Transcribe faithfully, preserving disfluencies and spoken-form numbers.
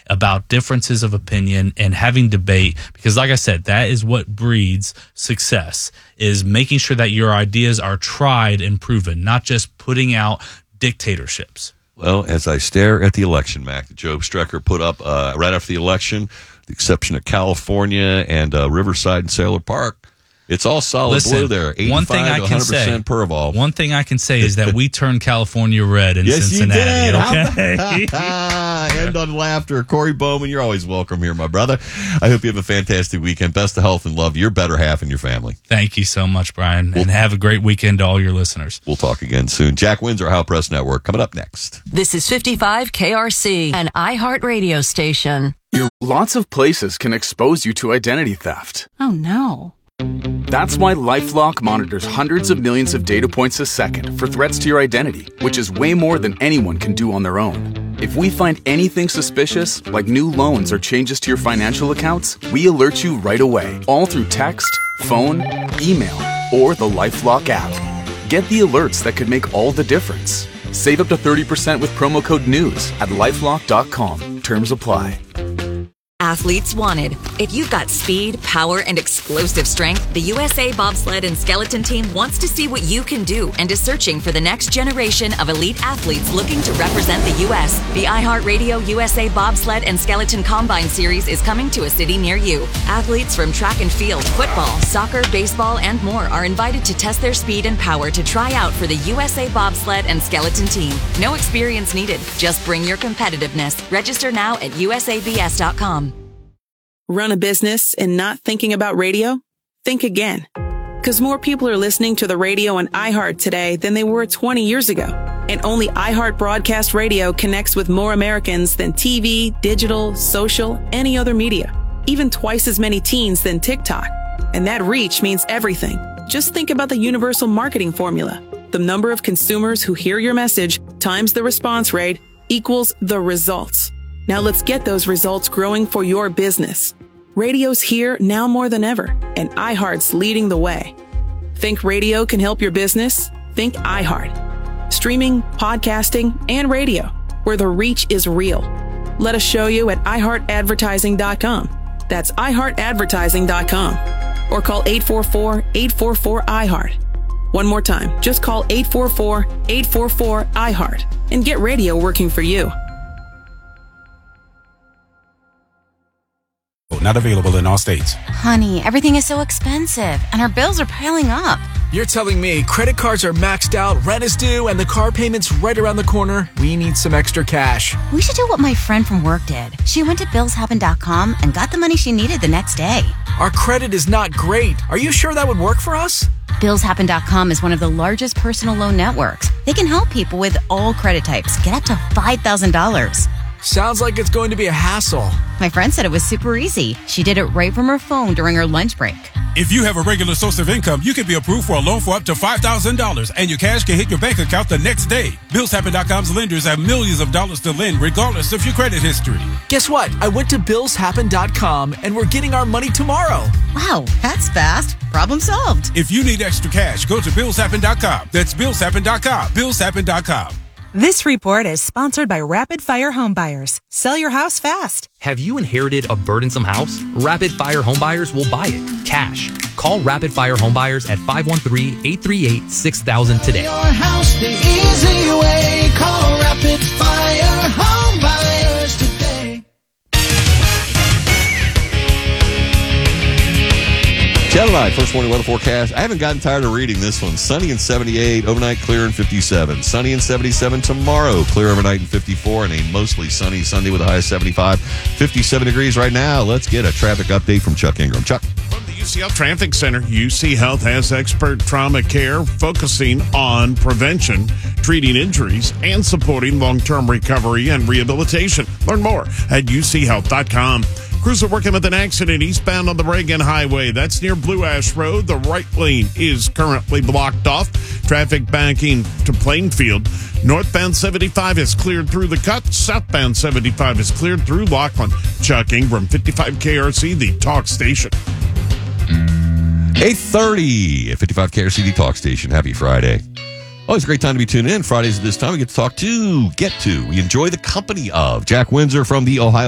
about differences of opinion and having debate, because like I said, that is what breeds success, is making sure that your ideas are tried and proven, not just putting out dictatorships. Well, as I stare at the election map that Joe Strecker put up uh, right after the election, the exception of California and uh, Riverside and Sailor Park, it's all solid Listen, blue there. eighty-five one thing I to can one hundred percent say, per evolve. One thing I can say is that we turned California red in yes, Cincinnati. You did. Okay. End on laughter. Corey Bowman, you're always welcome here, my brother. I hope you have a fantastic weekend. Best of health and love. Your better half and your family. Thank you so much, Brian. We'll, and have a great weekend to all your listeners. We'll talk again soon. Jack Windsor, How Press Network, coming up next. This is fifty-five K R C, an iHeart radio station. Lots of places can expose you to identity theft. Oh, no. That's why LifeLock monitors hundreds of millions of data points a second for threats to your identity, which is way more than anyone can do on their own. If we find anything suspicious, like new loans or changes to your financial accounts, we alert you right away, all through text, phone, email, or the LifeLock app. Get the alerts that could make all the difference. Save up to thirty percent with promo code NEWS at lifelock dot com. Terms apply. Athletes wanted. If you've got speed, power, and explosive strength, the U S A Bobsled and Skeleton Team wants to see what you can do and is searching for the next generation of elite athletes looking to represent the U S The iHeartRadio U S A Bobsled and Skeleton Combine Series is coming to a city near you. Athletes from track and field, football, soccer, baseball, and more are invited to test their speed and power to try out for the U S A Bobsled and Skeleton Team. No experience needed. Just bring your competitiveness. Register now at U S A B S dot com. Run a business and not thinking about radio? Think again. Because more people are listening to the radio on iHeart today than they were twenty years ago. And only iHeart Broadcast Radio connects with more Americans than T V, digital, social, any other media. Even twice as many teens than TikTok. And that reach means everything. Just think about the universal marketing formula. The number of consumers who hear your message times the response rate equals the results. Now let's get those results growing for your business. Radio's here now more than ever, and iHeart's leading the way. Think radio can help your business? Think iHeart. Streaming, podcasting, and radio, where the reach is real. Let us show you at i heart advertising dot com. That's i heart advertising dot com. Or call eight four four, eight four four, I heart. One more time, just call eight four four, eight four four, I heart and get radio working for you. Not available in all states. Honey, everything is so expensive, and our bills are piling up. You're telling me credit cards are maxed out, rent is due, and the car payment's right around the corner? We need some extra cash. We should do what my friend from work did. She went to bills happen dot com and got the money she needed the next day. Our credit is not great. Are you sure that would work for us? bills happen dot com is one of the largest personal loan networks. They can help people with all credit types get up to five thousand dollars. Sounds like it's going to be a hassle. My friend said it was super easy. She did it right from her phone during her lunch break. If you have a regular source of income, you can be approved for a loan for up to five thousand dollars, and your cash can hit your bank account the next day. bills happen dot com's lenders have millions of dollars to lend, regardless of your credit history. Guess what? I went to bills happen dot com, and we're getting our money tomorrow. Wow, that's fast. Problem solved. If you need extra cash, go to bills happen dot com. That's bills happen dot com. bills happen dot com. This report is sponsored by Rapid Fire Home Buyers. Sell your house fast. Have you inherited a burdensome house? Rapid Fire Home Buyers will buy it, cash. Call Rapid Fire Home Buyers at five one three, eight three eight, six thousand today. Your house the easy way. Call Rapid Fire Home Buyers today. Channel nine, first morning weather forecast. I haven't gotten tired of reading this one. Sunny and seventy-eight, overnight clear and fifty-seven. Sunny and seventy-seven tomorrow, clear overnight and fifty-four, and a mostly sunny Sunday with a high of seventy-five. fifty-seven degrees right now. Let's get a traffic update from Chuck Ingram. Chuck. From the U C L Traffic Center, U C Health has expert trauma care focusing on prevention, treating injuries, and supporting long-term recovery and rehabilitation. Learn more at u c health dot com. Crews are working with an accident eastbound on the Reagan Highway. That's near Blue Ash Road. The right lane is currently blocked off. Traffic backing to Plainfield. Northbound seventy-five is cleared through the cut. Southbound seventy-five is cleared through Laughlin. Chuck Ingram, fifty-five K R C, the talk station. eight thirty at fifty-five K R C, the talk station. Happy Friday. Always a great time to be tuned in. Fridays at this time, we get to talk to, get to, we enjoy the company of Jack Windsor from the Ohio